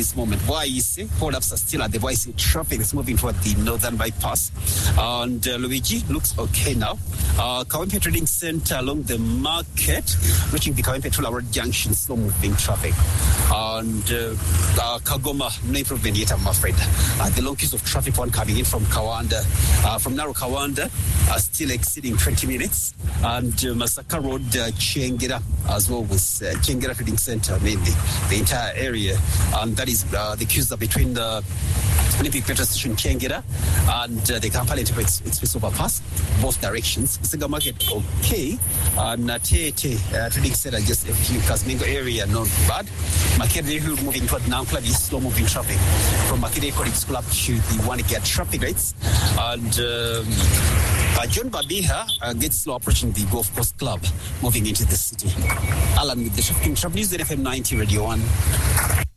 this moment. YEC hold-ups are still at the YEC traffic. It's moving toward the northern bypass. And Luigi looks okay now. Kawempe Trading Center along the market, reaching the Kawempe Tula Road Junction, slow-moving traffic. And Kagoma, no improvement yet, I'm afraid. The long queues of traffic, one coming in from Kawanda, from Narrow Kawanda, still exceeding 20 minutes. And Masaka Road, Chengera, as well with Chengera Trading Center, mainly the entire area. And that is the queues are between the Olympic Petrol Station, Chengera, and the Kampala Express Overpass, both directions. Singa Market, okay. And Tete Trading Center, just a few. Kasmingo area, not bad. Makerere Hill moving toward Nankla is slow moving traffic from Makerere College Club to the one to get traffic rates. And John Babiha gets slow approaching the Golf Course Club, moving into the city. Alan with the traffic news, FM 90 Radio 1.